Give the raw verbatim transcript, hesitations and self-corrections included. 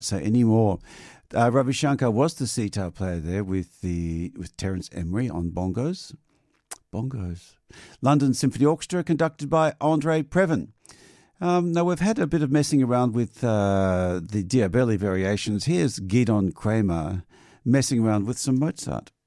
say anymore. Uh, Ravi Shankar was the sitar player there with the with Terence Emery on bongos. Bongos. London Symphony Orchestra conducted by Andre Previn. Um, now, we've had a bit of messing around with uh, the Diabelli variations. Here's Gidon Kramer messing around with some Mozart.